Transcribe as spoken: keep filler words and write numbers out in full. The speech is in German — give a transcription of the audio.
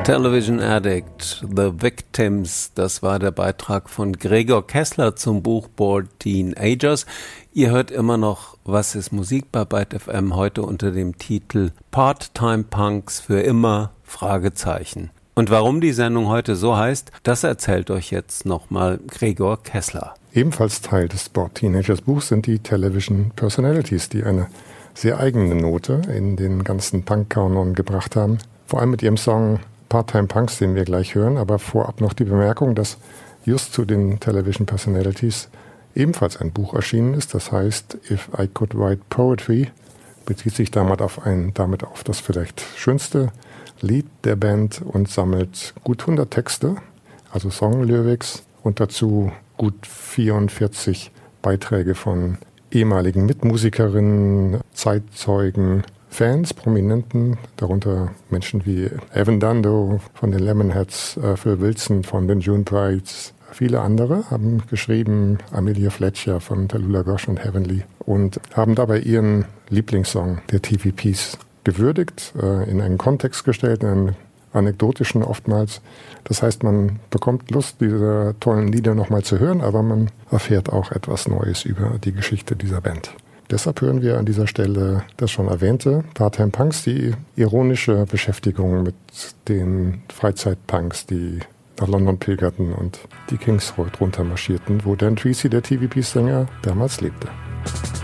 Television Addict, The Victims, das war der Beitrag von Gregor Kessler zum Buch Bored Teenagers. Ihr hört immer noch Was ist Musik bei Byte F M, heute unter dem Titel Part-Time Punks für immer, Fragezeichen. Und warum die Sendung heute so heißt, das erzählt euch jetzt nochmal Gregor Kessler. Ebenfalls Teil des Bored Teenagers Buchs sind die Television Personalities, die eine sehr eigene Note in den ganzen Punk-Kanon gebracht haben. Vor allem mit ihrem Song Part-Time Punks, den wir gleich hören, aber vorab noch die Bemerkung, dass just zu den Television Personalities ebenfalls ein Buch erschienen ist, das heißt If I Could Write Poetry, bezieht sich damit auf, ein, damit auf das vielleicht schönste Lied der Band und sammelt gut hundert Texte, also Song-Lyrics, und dazu gut vierundvierzig Beiträge von ehemaligen Mitmusikerinnen, Zeitzeugen, Fans, Prominenten, darunter Menschen wie Evan Dando von den Lemonheads, äh, Phil Wilson von den June Brides. Viele andere haben geschrieben, Amelia Fletcher von Tallulah Gosh und Heavenly, und haben dabei ihren Lieblingssong der T V Ps gewürdigt, äh, in einen Kontext gestellt, in einen anekdotischen oftmals. Das heißt, man bekommt Lust, diese tollen Lieder nochmal zu hören, aber man erfährt auch etwas Neues über die Geschichte dieser Band. Deshalb hören wir an dieser Stelle das schon erwähnte Part-Time Punks, die ironische Beschäftigung mit den Freizeitpunks, die nach London pilgerten und die Kings Road runtermarschierten, wo Dan Treacy, der T V P-Sänger, damals lebte.